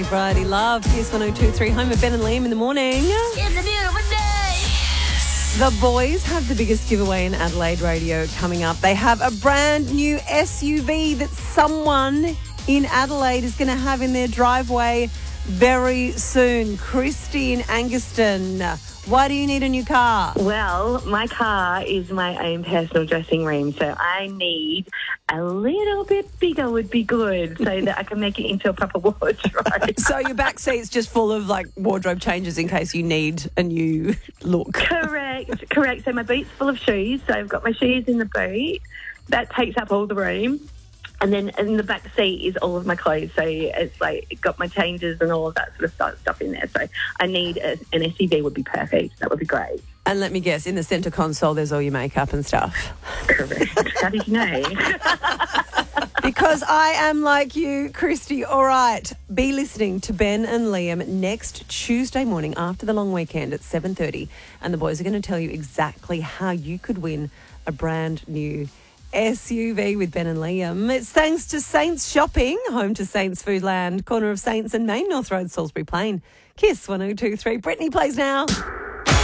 Variety Love. Here's 102.3 home of Ben and Liam in the morning. It's a beautiful day. The boys have the biggest giveaway in Adelaide radio coming up. They have a brand new SUV that someone in Adelaide is going to have in their driveway very soon. Christy in Angaston, why do you need a new car? Well, my car is my own personal dressing room, so I need a little bit bigger would be good so that I can make it into a proper wardrobe. So your back seat's just full of like wardrobe changes in case you need a new look. Correct. So my boot's full of shoes, so I've got my shoes in the boot. That takes up all the room. And then in the back seat is all of my clothes. So it's like got my changes and all of that sort of stuff in there. So I need an SUV would be perfect. That would be great. And let me guess, in the centre console, there's all your makeup and stuff. Correct. How did you know? Because I am like you, Christy. All right, be listening to Ben and Liam next Tuesday morning after the long weekend at 7:30. And the boys are going to tell you exactly how you could win a brand new SUV with Ben and Liam. It's thanks to Saints Shopping, home to Saints Foodland, corner of Saints and Main North Road, Salisbury Plain. Kiss 102.3. Brittany plays now.